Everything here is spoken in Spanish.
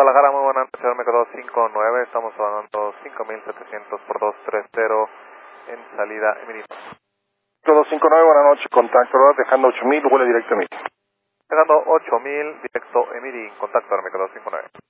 Guadalajara, muy buenas noches, me quedó 59, estamos hablando 5700 por 230 en salida Emirates. 259, buenas noches, contacto, ¿verdad? Dejando 8000, vuela directo a mí. Dejando 8000, directo Emirates, contacto, me quedó 59.